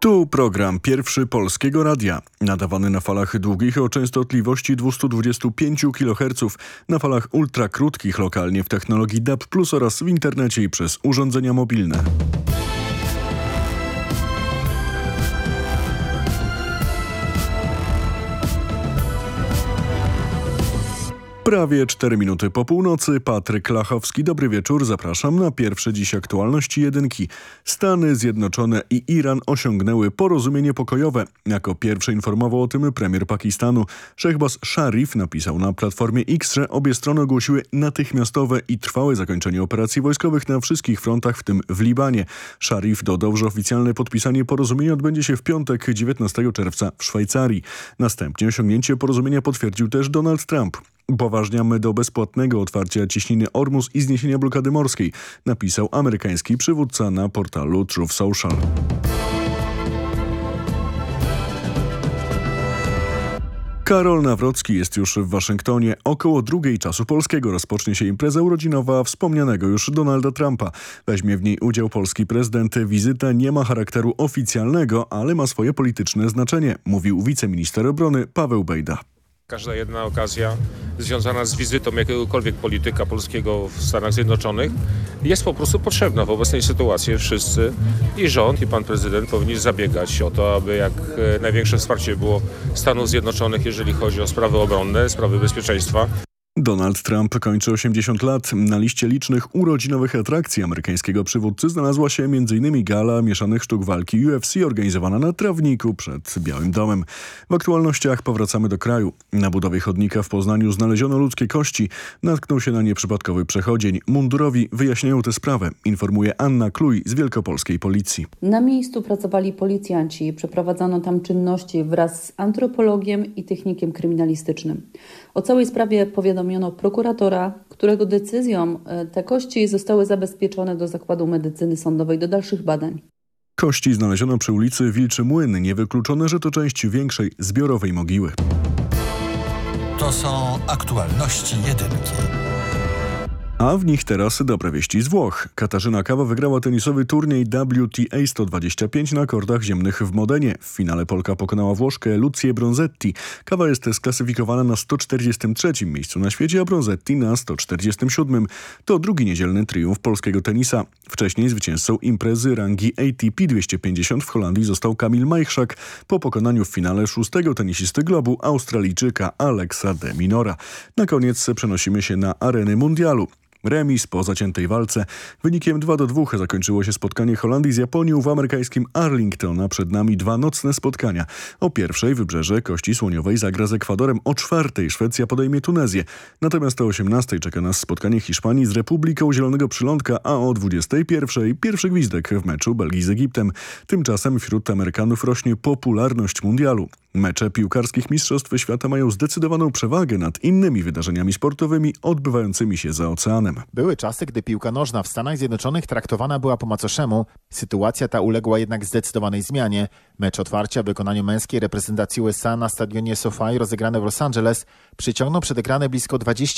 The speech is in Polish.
Tu program Pierwszy Polskiego Radia, nadawany na falach długich o częstotliwości 225 kHz, na falach ultrakrótkich lokalnie w technologii DAB+, oraz w internecie i przez urządzenia mobilne. Prawie 4 minuty po północy. Patryk Lachowski. Dobry wieczór. Zapraszam na pierwsze dziś aktualności jedynki. Stany Zjednoczone i Iran osiągnęły porozumienie pokojowe. Jako pierwszy informował o tym premier Pakistanu. Shehbaz Sharif napisał na platformie X, że obie strony ogłosiły natychmiastowe i trwałe zakończenie operacji wojskowych na wszystkich frontach, w tym w Libanie. Sharif dodał, że oficjalne podpisanie porozumienia odbędzie się w piątek, 19 czerwca w Szwajcarii. Następnie osiągnięcie porozumienia potwierdził też Donald Trump. Upoważniamy do bezpłatnego otwarcia cieśniny Ormus i zniesienia blokady morskiej, napisał amerykański przywódca na portalu Truth Social. Karol Nawrocki jest już w Waszyngtonie. Około 2:00 czasu polskiego rozpocznie się impreza urodzinowa wspomnianego już Donalda Trumpa. Weźmie w niej udział polski prezydent. Wizyta nie ma charakteru oficjalnego, ale ma swoje polityczne znaczenie, mówił wiceminister obrony Paweł Bejda. Każda jedna okazja związana z wizytą jakiegokolwiek polityka polskiego w Stanach Zjednoczonych jest po prostu potrzebna. W obecnej sytuacji wszyscy, i rząd, i pan prezydent powinni zabiegać o to, aby jak największe wsparcie było Stanów Zjednoczonych, jeżeli chodzi o sprawy obronne, sprawy bezpieczeństwa. Donald Trump kończy 80 lat. Na liście licznych urodzinowych atrakcji amerykańskiego przywódcy znalazła się m.in. gala mieszanych sztuk walki UFC organizowana na trawniku przed Białym Domem. W aktualnościach powracamy do kraju. Na budowie chodnika w Poznaniu znaleziono ludzkie kości. Natknął się na nie przypadkowy przechodzień. Mundurowi wyjaśniają tę sprawę, informuje Anna Kluj z wielkopolskiej policji. Na miejscu pracowali policjanci. Przeprowadzono tam czynności wraz z antropologiem i technikiem kryminalistycznym. O całej sprawie powiadomiono prokuratora, którego decyzją te kości zostały zabezpieczone do Zakładu Medycyny Sądowej do dalszych badań. Kości znaleziono przy ulicy Wilczy Młyn. Niewykluczone, że to część większej zbiorowej mogiły. To są aktualności jedynki. A w nich teraz dobre wieści z Włoch. Katarzyna Kawa wygrała tenisowy turniej WTA 125 na kortach ziemnych w Modenie. W finale Polka pokonała Włoszkę Lucję Bronzetti. Kawa jest sklasyfikowana na 143. miejscu na świecie, a Bronzetti na 147. To drugi niedzielny triumf polskiego tenisa. Wcześniej zwycięzcą imprezy rangi ATP 250 w Holandii został Kamil Majchrzak po pokonaniu w finale 6. tenisisty globu, Australijczyka Alexa de Minora. Na koniec przenosimy się na areny mundialu. Remis po zaciętej walce. Wynikiem 2-2 zakończyło się spotkanie Holandii z Japonią w amerykańskim Arlington, a przed nami 2 nocne spotkania. O 1:00 Wybrzeże Kości Słoniowej zagra z Ekwadorem, o 4:00 Szwecja podejmie Tunezję. Natomiast o 18:00 czeka nas spotkanie Hiszpanii z Republiką Zielonego Przylądka, a o 21:00 pierwszy gwizdek w meczu Belgii z Egiptem. Tymczasem wśród Amerykanów rośnie popularność mundialu. Mecze piłkarskich mistrzostw świata mają zdecydowaną przewagę nad innymi wydarzeniami sportowymi odbywającymi się za oceanem. Były czasy, gdy piłka nożna w Stanach Zjednoczonych traktowana była po macoszemu. Sytuacja ta uległa jednak zdecydowanej zmianie. Mecz otwarcia w wykonaniu męskiej reprezentacji USA na stadionie SoFi rozegrany w Los Angeles przyciągnął przed ekrany blisko 20